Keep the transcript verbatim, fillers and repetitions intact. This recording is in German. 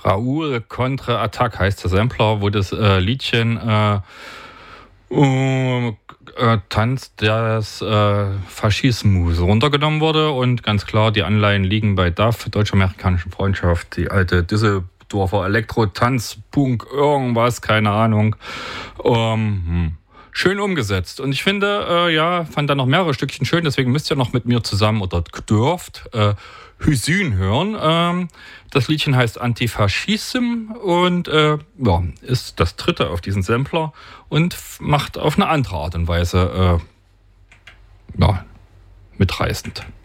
Raoul Contre Attack heißt der Sampler, wo das äh, Liedchen äh, äh, äh, Tanz des äh, Faschismus runtergenommen wurde. Und ganz klar, die Anleihen liegen bei D A F, Deutsch-Amerikanischen Freundschaft, die alte Düsseldorfer Elektro-Tanz, Punk, irgendwas, keine Ahnung. Ähm, hm. Schön umgesetzt. Und ich finde, äh, ja, fand da noch mehrere Stückchen schön, deswegen müsst ihr noch mit mir zusammen oder dürft äh, Hüsün hören. Ähm, das Liedchen heißt Antifaschism und äh, ja, ist das dritte auf diesem Sampler und f- macht auf eine andere Art und Weise äh, ja, mitreißend.